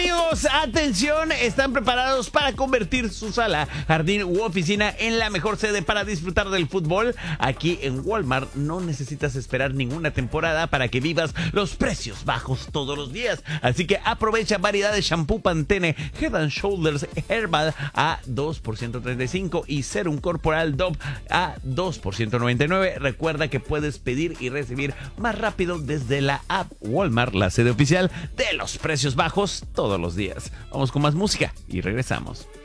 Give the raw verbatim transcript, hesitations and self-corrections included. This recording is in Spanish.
amigos, atención, están preparados para convertir su sala, jardín u oficina en la mejor sede para disfrutar del fútbol. Aquí en Walmart no necesitas esperar ninguna temporada para que vivas los precios bajos todos los días. Así que aprovecha variedad de shampoo Pantene Head and Shoulders Herbal a dos por ciento treinta y cinco y Serum Corporal Dove a dos por ciento noventa y nueve. Recuerda que puedes pedir y recibir más rápido desde la app. Walmart, la sede oficial de los precios bajos todos los días. Vamos con más música y regresamos.